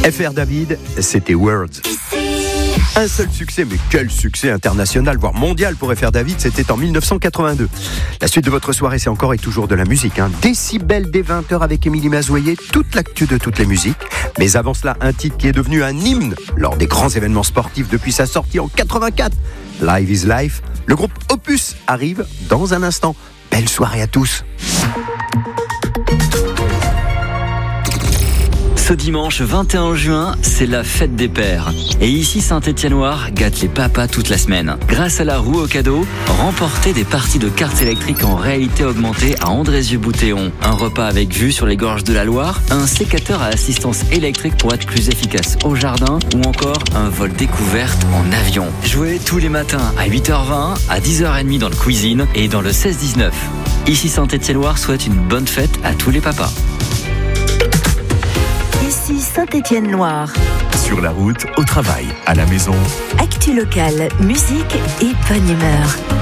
FR David, c'était Words. Un seul succès, mais quel succès international, voire mondial pour FR David, c'était en 1982. La suite de votre soirée, c'est encore et toujours de la musique. Décibel dès 20h avec Émilie Mazoyer, toute l'actu de toutes les musiques. Mais avant cela, un titre qui est devenu un hymne lors des grands événements sportifs depuis sa sortie en 84. Live is Life. Le groupe Opus arrive dans un instant. Belle soirée à tous. Ce dimanche 21 juin, c'est la fête des pères. Et ici, Saint-Étienne-Loire gâte les papas toute la semaine. Grâce à la roue au cadeau, remportez des parties de cartes électriques en réalité augmentée à Andrézieux-Boutéon. Un repas avec vue sur les gorges de la Loire, un sécateur à assistance électrique pour être plus efficace au jardin ou encore un vol découverte en avion. Jouez tous les matins à 8h20, à 10h30 dans le cuisine et dans le 16-19. Ici, Saint-Étienne-Loire souhaite une bonne fête à tous les papas. Ici Saint-Étienne-Loire. Sur la route, au travail, à la maison. Actu locale, musique et bonne humeur.